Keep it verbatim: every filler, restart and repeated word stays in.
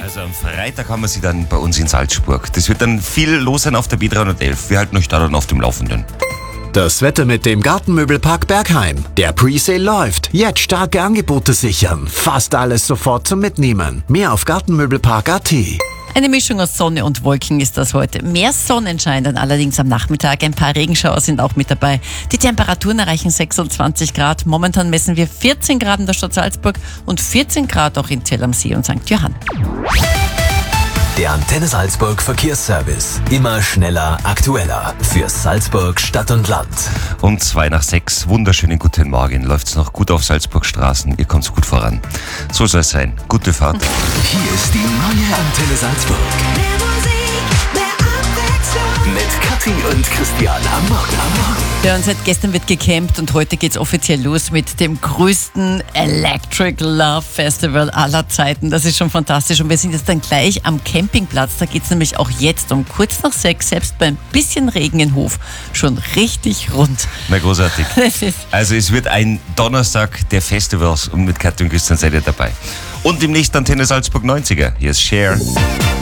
Also am Freitag haben wir sie dann bei uns in Salzburg. Das wird dann viel los sein auf der B dreihundertelf. Wir halten euch da dann auf dem Laufenden. Das Wetter mit dem Gartenmöbelpark Bergheim. Der Presale läuft. Jetzt starke Angebote sichern. Fast alles sofort zum Mitnehmen. Mehr auf gartenmöbelpark punkt at. Eine Mischung aus Sonne und Wolken ist das heute. Mehr Sonnenschein, dann allerdings am Nachmittag. Ein paar Regenschauer sind auch mit dabei. Die Temperaturen erreichen sechsundzwanzig Grad. Momentan messen wir vierzehn Grad in der Stadt Salzburg und vierzehn Grad auch in Zell am See und Sankt Johann. Der Antenne Salzburg Verkehrsservice. Immer schneller, aktueller. Für Salzburg, Stadt und Land. Um zwei nach sechs, wunderschönen guten Morgen. Läuft's noch gut auf Salzburg Straßen. Ihr kommt's gut voran. So soll es sein. Gute Fahrt. Hier ist die neue Antenne Salzburg. Mehr Musik, mehr Abwechslung. Mit Kathi und Christian am Morgen. Am Morgen. Ja, und seit gestern wird gecampt und heute geht's offiziell los mit dem größten Electric Love Festival aller Zeiten. Das ist schon fantastisch und wir sind jetzt dann gleich am Campingplatz. Da geht's nämlich auch jetzt um kurz nach sechs, selbst bei ein bisschen Regen in Hof, schon richtig rund. Na, großartig. Das ist Also es wird ein Donnerstag der Festivals und mit Kathi und Christian seid ihr dabei. Und demnächst Antenne Salzburg neunziger. Hier ist Cher.